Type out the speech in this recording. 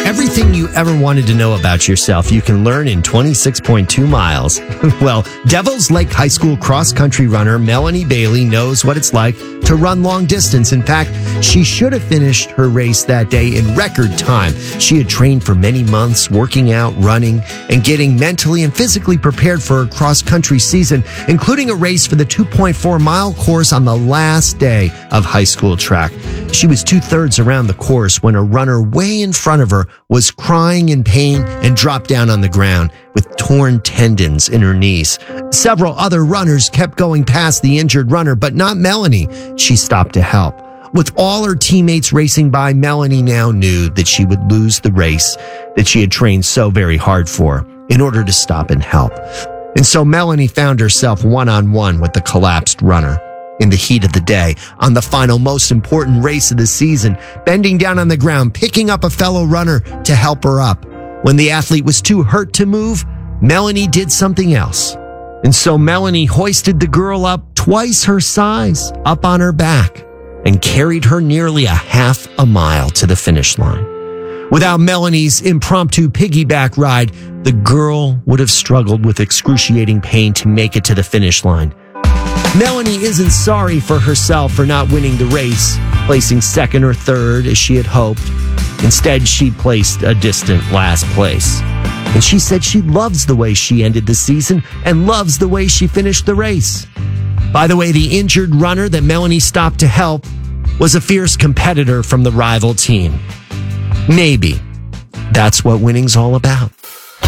Everything you ever wanted to know about yourself, you can learn in 26.2 miles. Well, Devils Lake High School cross-country runner Melanie Bailey knows what it's like to run long distance. In fact, she should have finished her race that day in record time. She had trained for many months, working out, running, and getting mentally and physically prepared for her cross-country season, including a race for the 2.4-mile course on the last day of high school track. She was 2/3 around the course when a runner way in front of her was crying in pain and dropped down on the ground with torn tendons in her knees. Several other runners kept going past the injured runner, but not Melanie. She stopped to help. With all her teammates racing by, Melanie now knew that she would lose the race that she had trained so very hard for in order to stop and help. And so Melanie found herself one-on-one with the collapsed runner. In the heat of the day, on the final most important race of the season, bending down on the ground, picking up a fellow runner to help her up. When the athlete was too hurt to move, Melanie did something else. And so Melanie hoisted the girl up twice her size up on her back and carried her nearly a half a mile to the finish line. Without Melanie's impromptu piggyback ride, the girl would have struggled with excruciating pain to make it to the finish line. Melanie isn't sorry for herself for not winning the race, placing second or third as she had hoped. Instead, she placed a distant last place. And she said she loves the way she ended the season and loves the way she finished the race. By the way, the injured runner that Melanie stopped to help was a fierce competitor from the rival team. Maybe that's what winning's all about.